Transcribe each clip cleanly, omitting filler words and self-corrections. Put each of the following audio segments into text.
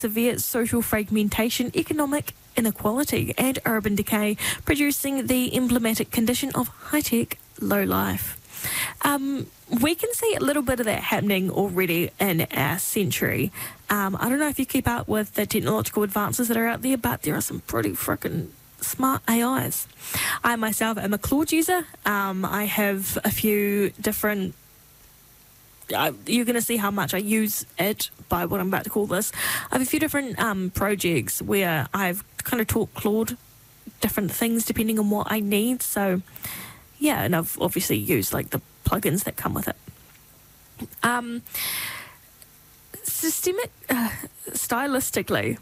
severe social fragmentation, economic inequality, and urban decay, producing the emblematic condition of high-tech low life. We can see a little bit of that happening already in our century. I don't know if you keep up with the technological advances that are out there, but there are some pretty freaking smart AIs. I myself am a Claude user. I have a few different... you're going to see how much I use it by what I'm about to call this. I have a few different projects where I've kind of taught Claude different things depending on what I need. So, yeah, and I've obviously used like the plugins that come with it. Stylistically,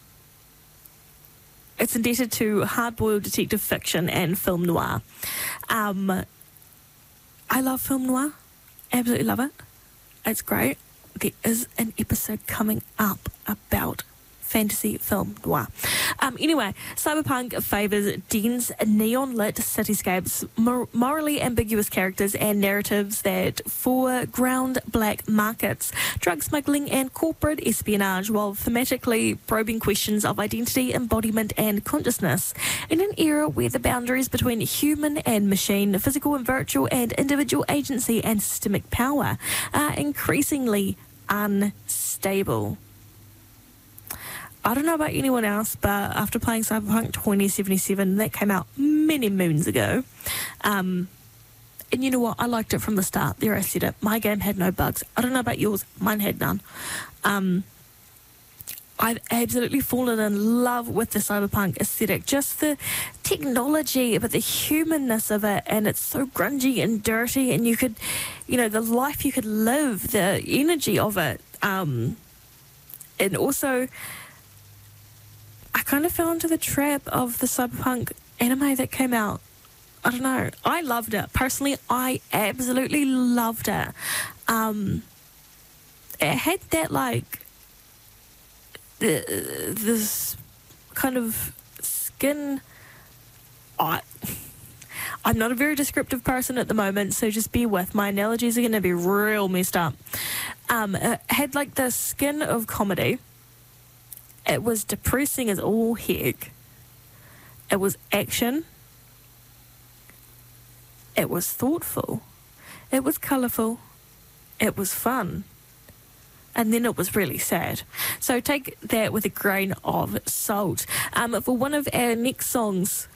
it's indebted to hard-boiled detective fiction and film noir. I love film noir. Absolutely love it. It's great. There is an episode coming up about fantasy film noir. Anyway, cyberpunk favours dense, neon-lit cityscapes, morally ambiguous characters and narratives that foreground black markets, drug smuggling and corporate espionage, while thematically probing questions of identity, embodiment and consciousness in an era where the boundaries between human and machine, physical and virtual, and individual agency and systemic power are increasingly unstable. I don't know about anyone else, but after playing Cyberpunk 2077, that came out many moons ago. And you know what? I liked it from the start. There, I said it. My game had no bugs. I don't know about yours. Mine had none. I've absolutely fallen in love with the Cyberpunk aesthetic. Just the technology, but the humanness of it. And it's so grungy and dirty. And you could, you know, the life you could live, the energy of it. And also... I kind of fell into the trap of the Cyberpunk anime that came out. I don't know. I loved it. Personally, I absolutely loved it. It had that, like, this kind of skin... I'm not a very descriptive person at the moment, so just bear with. My analogies are going to be real messed up. It had, like, the skin of comedy. It was depressing as all heck. It was action. It was thoughtful. It was colourful. It was fun. And then it was really sad. So take that with a grain of salt. For one of our next songs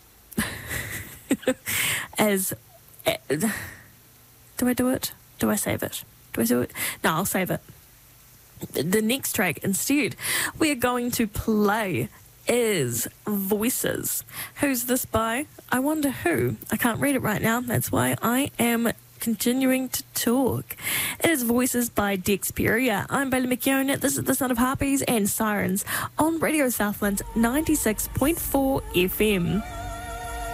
as... do I do it? Do I save it? Do I do it? No, I'll save it. The next track instead we're going to play is Voices. Who's this by? I wonder who. I can't read it right now. That's why I am continuing to talk. It is Voices by Dexperia. I'm Bailey McKeown. This is the Son of Harpies and Sirens on Radio Southland 96.4 FM.